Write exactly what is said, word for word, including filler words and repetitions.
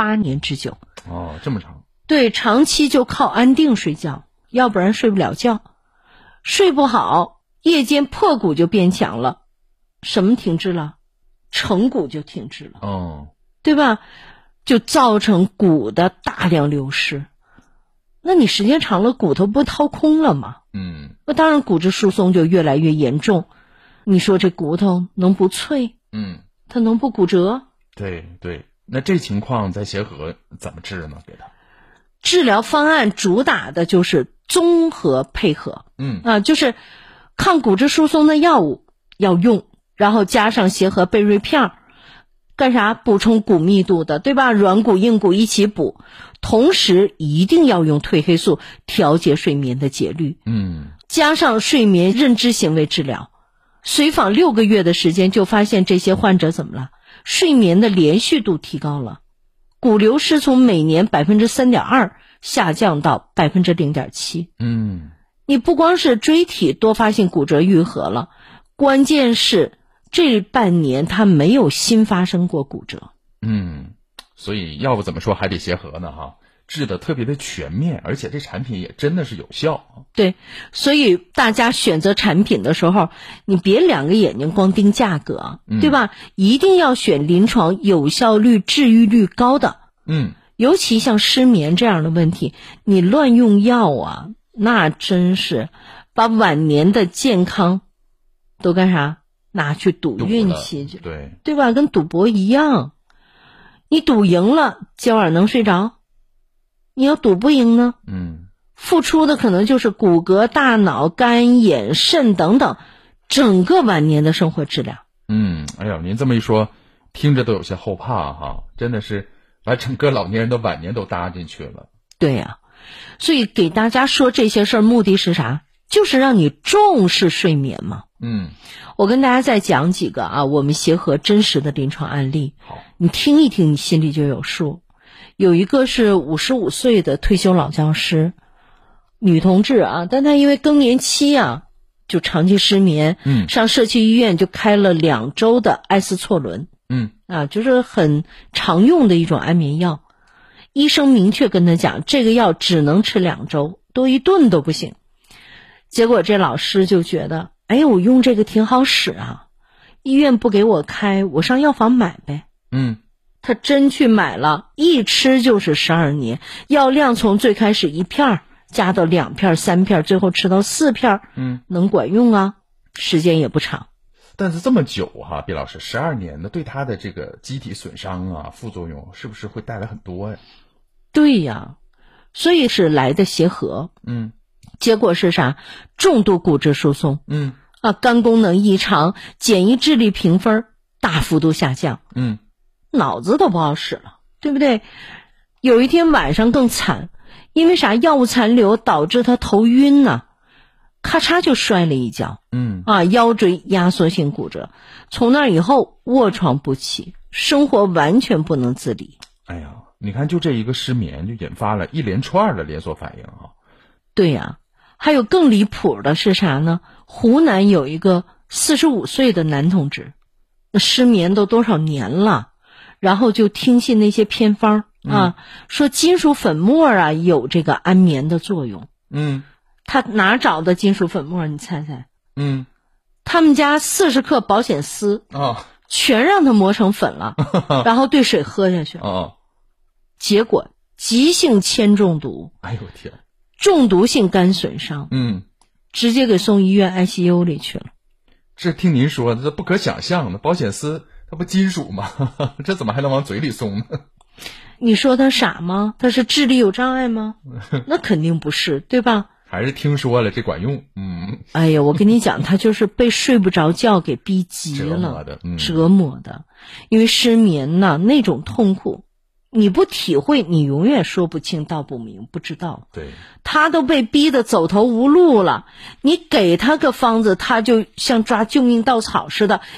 八年之久。 哦，这么长。 对，长期就靠安定睡觉，要不然睡不了觉。睡不好，夜间破骨就变强了。什么停滞了？成骨就停滞了。 哦， 对吧？就造成骨的大量流失。那你时间长了，骨头不掏空了吗？ 嗯， 那当然骨质疏松就越来越严重。你说这骨头能不脆？ 嗯， 它能不骨折？ 对对。那这情况在协和怎么治呢？给他治疗方案主打的就是综合配合。 嗯啊，就是抗骨质疏松的药物要用，然后加上协和贝瑞片，干啥？补充骨密度的，对吧？软骨硬骨一起补，同时一定要用褪黑素调节睡眠的节律。 嗯， 加上睡眠认知行为治疗，随访六个月的时间，就发现这些患者怎么了？睡眠的连续度提高了，骨流失从每年百分之三点二下降到百分之零点七。 嗯， 你不光是椎体多发性骨折愈合了，关键是这半年他没有新发生过骨折。 嗯，所以要不怎么说还得协和呢哈，治的特别的全面，而且这产品也真的是有效。 对，所以大家选择产品的时候，你别两个眼睛光盯价格， 嗯、 对吧？一定要选临床有效率、治愈率高的。 嗯， 尤其像失眠这样的问题，你乱用药啊，那真是把晚年的健康都干啥？拿去赌运气去， 对对吧？跟赌博一样，你赌赢了，今晚能睡着？你要赌不赢呢？ 嗯， 付出的可能就是骨骼、大脑、肝、眼、肾等等，整个晚年的生活质量。 嗯，哎呀，您这么一说，听着都有些后怕哈，真的是把整个老年人的晚年都搭进去了。 对呀、啊，所以给大家说这些事儿，目的是啥？就是让你重视睡眠嘛。 嗯， 我跟大家再讲几个啊，我们协和真实的临床案例， 好， 你听一听，你心里就有数。有一个是五十五岁的退休老教师，女同志啊，但她因为更年期啊，就长期失眠， 嗯， 上社区医院就开了两周的艾司唑仑， 嗯， 啊，就是很常用的一种安眠药。医生明确跟他讲，这个药只能吃两周，多一顿都不行。结果这老师就觉得，哎，我用这个挺好使啊，医院不给我开，我上药房买呗。 嗯， 他真去买了，一吃就是十二年，药量从最开始一片加到两片、三片，最后吃到四片， 嗯， 能管用啊，时间也不长。 但是这么久哈，毕老师，十二年，那对他的这个机体损伤啊、副作用是不是会带来很多呀？ 对呀，所以是来的协和。 嗯， 结果是啥？重度骨质疏松。 嗯， 啊，肝功能异常，简易智力评分大幅度下降。 嗯， 脑子都不好使了，对不对？有一天晚上更惨，因为啥？药物残留导致他头晕呢、啊，咔嚓就摔了一跤。 嗯， 啊，腰椎压缩性骨折，从那以后卧床不起，生活完全不能自理。 哎呀，你看，就这一个失眠，就引发了一连串的连锁反应啊。 对呀、啊，还有更离谱的是啥呢？湖南有一个四十五岁的男同志，那失眠都多少年了，然后就听信那些偏方啊、嗯，说金属粉末啊有这个安眠的作用。 嗯， 他哪找的金属粉末？你猜猜？ 嗯， 他们家四十克保险丝啊、哦， 全让他磨成粉了，然后兑水喝下去。 哦， 结果急性铅中毒。 哎呦天！ 重毒性肝损伤， 嗯， 直接给送医院 I C U 里去了。 这听您说的，这不可想象的，保险丝它不金属吗？这怎么还能往嘴里送呢？ 你说他傻吗？他是智力有障碍吗？那肯定不是，对吧？ 还是听说了这管用。嗯， 哎呀，我跟你讲，他就是被睡不着觉给逼急了， 折磨的，嗯、 折磨的。因为失眠呐，那种痛苦，你不体会，你永远说不清道不明，不知道。 对， 他都被逼得走投无路了，你给他个方子，他就像抓救命稻草似的，